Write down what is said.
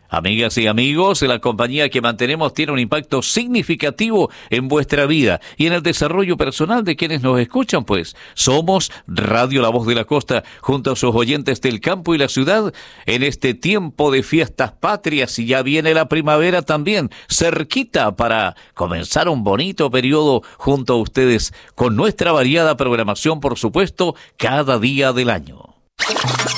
Amigas y amigos, la compañía que mantenemos tiene un impacto significativo en vuestra vida y en el desarrollo personal de quienes nos escuchan, pues somos Radio La Voz de la Costa, junto a sus oyentes del campo y la ciudad, en este tiempo de fiestas patrias, y ya viene la primavera también, cerquita, para comenzar un bonito periodo junto a ustedes, con nuestra variada programación, por supuesto, cada día del año.